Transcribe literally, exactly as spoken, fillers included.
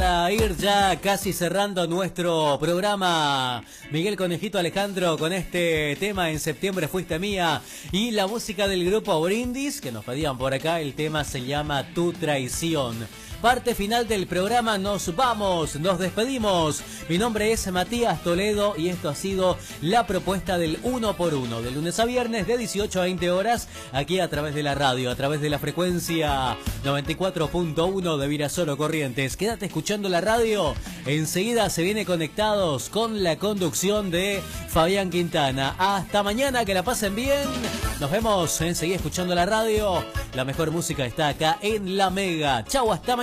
para ir ya casi cerrando nuestro programa. Miguel Conejito Alejandro con este tema En septiembre fuiste mía y la música del grupo Brindis que nos pedían por acá. El tema se llama Tu traición. Parte final del programa, nos vamos, nos despedimos. Mi nombre es Matías Toledo y esto ha sido la propuesta del uno por uno, de lunes a viernes de dieciocho a veinte horas, aquí a través de la radio, a través de la frecuencia noventa y cuatro punto uno de Virasoro Corrientes. Quédate escuchando la radio, enseguida se viene Conectados con la conducción de Fabián Quintana. Hasta mañana, que la pasen bien. Nos vemos enseguida escuchando la radio. La mejor música está acá en La Mega. Chau, hasta mañana.